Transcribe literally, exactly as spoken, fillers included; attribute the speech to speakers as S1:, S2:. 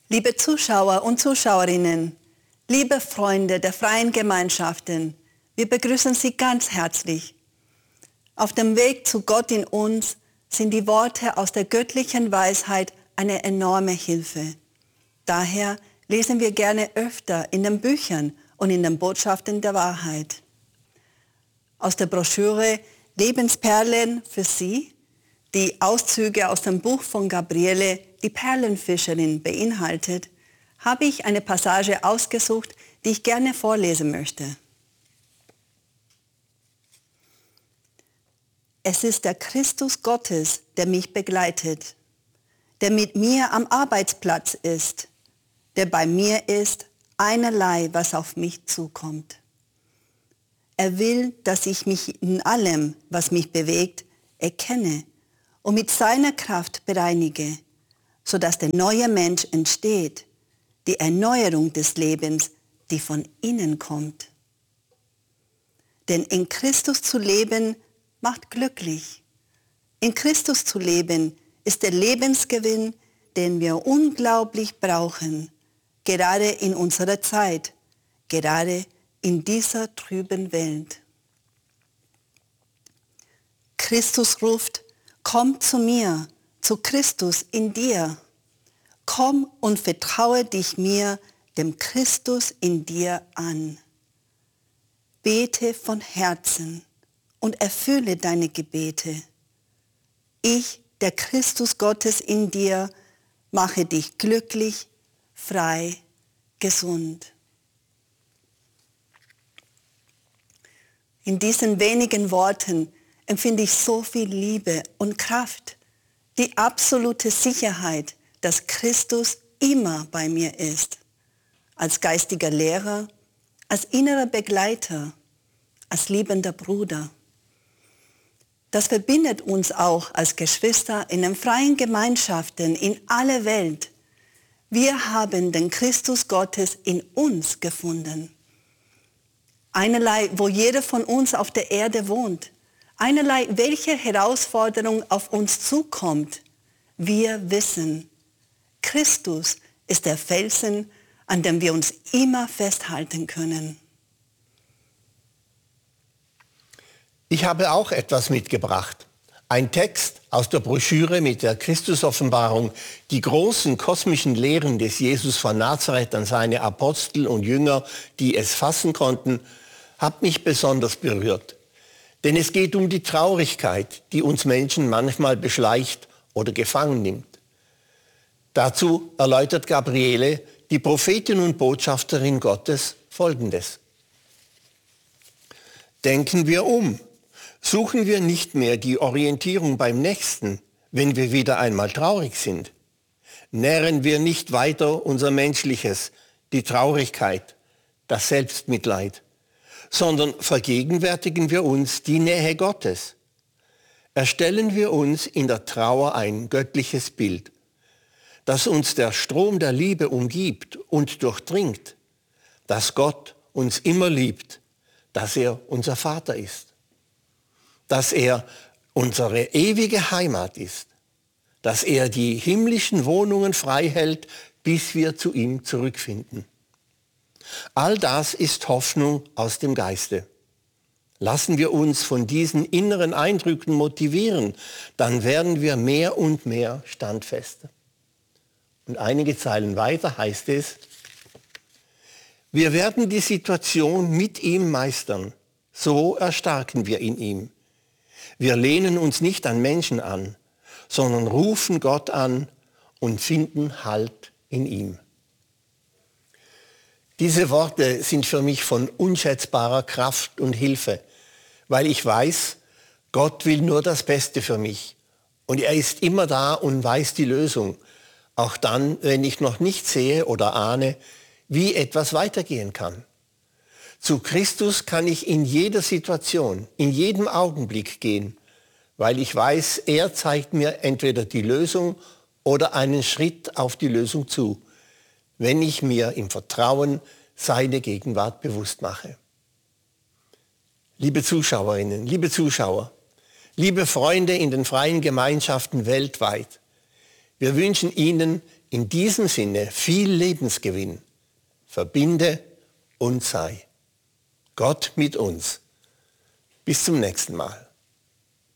S1: Liebe Zuschauer und Zuschauerinnen, liebe Freunde der freien Gemeinschaften, wir begrüßen Sie ganz herzlich. Auf dem Weg zu Gott in uns sind die Worte aus der göttlichen Weisheit eine enorme Hilfe. Daher lesen wir gerne öfter in den Büchern und in den Botschaften der Wahrheit. Aus der Broschüre Lebensperlen für Sie, die Auszüge aus dem Buch von Gabriele, die Perlenfischerin, beinhaltet, habe ich eine Passage ausgesucht, die ich gerne vorlesen möchte. Es ist der Christus Gottes, der mich begleitet, der mit mir am Arbeitsplatz ist, der bei mir ist, einerlei, was auf mich zukommt. Er will, dass ich mich in allem, was mich bewegt, erkenne und mit seiner Kraft bereinige, sodass der neue Mensch entsteht, die Erneuerung des Lebens, die von innen kommt. Denn in Christus zu leben, macht glücklich. In Christus zu leben ist der Lebensgewinn, den wir unglaublich brauchen, gerade in unserer Zeit, gerade in dieser trüben Welt. Christus ruft, komm zu mir, zu Christus in dir. Komm und vertraue dich mir, dem Christus in dir an. Bete von Herzen und erfülle deine Gebete. Ich, der Christus Gottes in dir, mache dich glücklich, frei, gesund. In diesen wenigen Worten empfinde ich so viel Liebe und Kraft, die absolute Sicherheit, dass Christus immer bei mir ist, als geistiger Lehrer, als innerer Begleiter, als liebender Bruder. Das verbindet uns auch als Geschwister in den freien Gemeinschaften in aller Welt. Wir haben den Christus Gottes in uns gefunden. Einerlei, wo jeder von uns auf der Erde wohnt. Einerlei, welche Herausforderung auf uns zukommt. Wir wissen, Christus ist der Felsen, an dem wir uns immer festhalten können.
S2: Ich habe auch etwas mitgebracht. Ein Text aus der Broschüre mit der Christusoffenbarung, die großen kosmischen Lehren des Jesus von Nazareth an seine Apostel und Jünger, die es fassen konnten, hat mich besonders berührt. Denn es geht um die Traurigkeit, die uns Menschen manchmal beschleicht oder gefangen nimmt. Dazu erläutert Gabriele, die Prophetin und Botschafterin Gottes, Folgendes. Denken wir um. Suchen wir nicht mehr die Orientierung beim Nächsten, wenn wir wieder einmal traurig sind. Nähren wir nicht weiter unser Menschliches, die Traurigkeit, das Selbstmitleid, sondern vergegenwärtigen wir uns die Nähe Gottes. Erstellen wir uns in der Trauer ein göttliches Bild, dass uns der Strom der Liebe umgibt und durchdringt, dass Gott uns immer liebt, dass er unser Vater ist, dass er unsere ewige Heimat ist, dass er die himmlischen Wohnungen frei hält, bis wir zu ihm zurückfinden. All das ist Hoffnung aus dem Geiste. Lassen wir uns von diesen inneren Eindrücken motivieren, dann werden wir mehr und mehr standfester. Und einige Zeilen weiter heißt es, wir werden die Situation mit ihm meistern, so erstarken wir in ihm. Wir lehnen uns nicht an Menschen an, sondern rufen Gott an und finden Halt in ihm. Diese Worte sind für mich von unschätzbarer Kraft und Hilfe, weil ich weiß, Gott will nur das Beste für mich und er ist immer da und weiß die Lösung, auch dann, wenn ich noch nicht sehe oder ahne, wie etwas weitergehen kann. Zu Christus kann ich in jeder Situation, in jedem Augenblick gehen, weil ich weiß, er zeigt mir entweder die Lösung oder einen Schritt auf die Lösung zu, wenn ich mir im Vertrauen seine Gegenwart bewusst mache. Liebe Zuschauerinnen, liebe Zuschauer, liebe Freunde in den freien Gemeinschaften weltweit, wir wünschen Ihnen In diesem Sinne viel Lebensgewinn. Verbinde und sei. Gott mit uns. Bis zum nächsten Mal.